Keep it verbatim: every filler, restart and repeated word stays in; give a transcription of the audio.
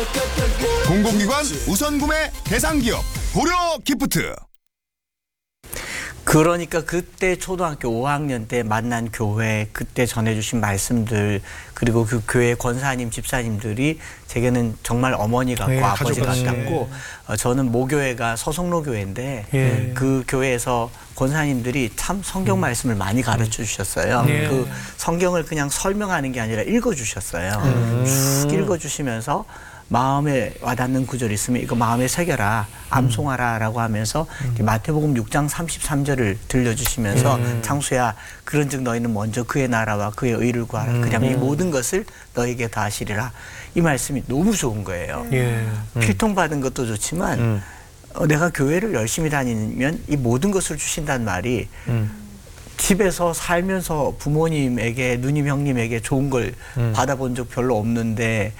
공공기관 우선 구매 대상 기업 고려 기프트. 그러니까 그때 초등학교 오 학년 때 만난 교회, 그때 전해주신 말씀들, 그리고 그 교회 권사님, 집사님들이 제게는 정말 어머니 같고 예, 아버지 가족같이. 같았고, 어, 저는 모교회가 서성로 교회인데 예. 그 교회에서 권사님들이 참 성경 말씀을 많이 가르쳐 주셨어요. 예. 그 성경을 그냥 설명하는 게 아니라 읽어 주셨어요. 음. 쭉 읽어 주시면서 마음에 와닿는 구절이 있으면 이거 마음에 새겨라, 암송하라 라고 하면서 음. 마태복음 육 장 삼십삼 절을 들려주시면서 음. 창수야, 그런즉 너희는 먼저 그의 나라와 그의 의를 구하라. 음. 그냥 이 모든 것을 너에게 다 하시리라. 이 말씀이 너무 좋은 거예요. 예. 필통 받은 것도 좋지만 음. 어, 내가 교회를 열심히 다니면 이 모든 것을 주신다는 말이 음. 집에서 살면서 부모님에게, 누님 형님에게 좋은 걸 음. 받아본 적 별로 없는데